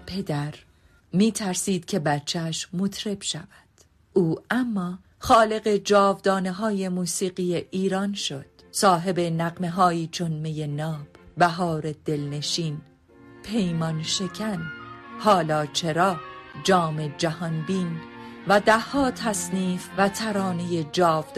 پدر می ترسید که بچهش مطرب شود. او اما خالق جاودانه های موسیقی ایران شد، صاحب نغمه هایی چون می ناب، بهار دلنشین، پیمان شکن، حالا چرا، جام جهان بین و 10 تصنیف و ترانه جاودانه